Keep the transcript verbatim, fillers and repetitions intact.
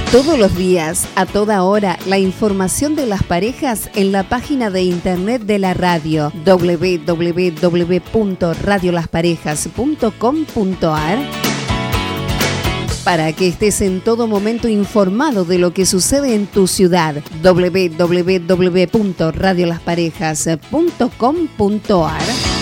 Todos los días, a toda hora, la información de las parejas en la página de internet de la radio doble u doble u doble u punto radio las parejas punto com punto a r, para que estés en todo momento informado de lo que sucede en tu ciudad. doble u doble u doble u punto radio las parejas punto com punto a r.